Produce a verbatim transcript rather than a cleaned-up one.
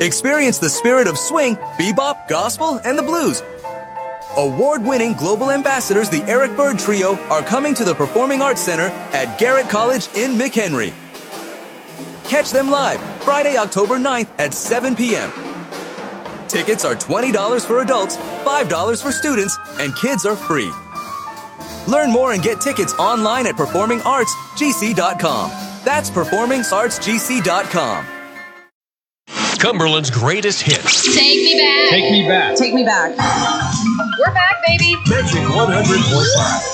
Experience the spirit of swing, bebop, gospel, and the blues. Award-winning global ambassadors, the Eric Bird Trio, are coming to the Performing Arts Center at Garrett College in McHenry. Catch them live Friday, October ninth at seven p.m. Tickets are twenty dollars for adults, five dollars for students, and kids are free. Learn more and get tickets online at performing arts g c dot com. That's performing arts g c dot com. Cumberland's greatest hits. Take me back. Take me back. Take me back. We're back, baby. Magic one hundred point five.